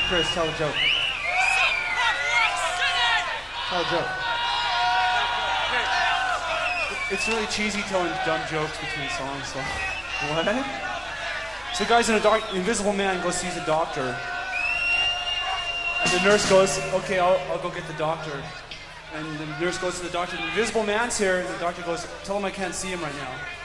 Chris, tell a joke. Tell a joke. It's really cheesy telling dumb jokes between songs, so. What? So the guy's in Invisible Man goes sees a doctor. And the nurse goes, okay, I'll go get the doctor. And the nurse goes to the doctor, the Invisible Man's here, and the doctor goes, tell him I can't see him right now.